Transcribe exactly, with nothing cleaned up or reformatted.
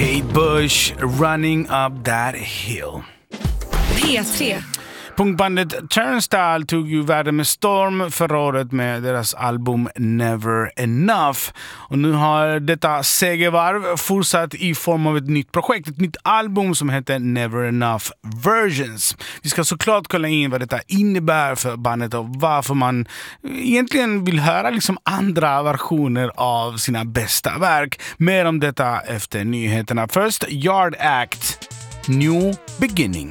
Kate Bush, Running Up That Hill. P tre. Punkbandet Turnstile tog ju världen med storm förra året med deras album Never Enough. Och nu har detta segervarv fortsatt i form av ett nytt projekt, ett nytt album som heter Never Enough Versions. Vi ska såklart kolla in vad detta innebär för bandet och varför man egentligen vill höra liksom andra versioner av sina bästa verk. Mer om detta efter nyheterna. First, Yard Act, New Beginning.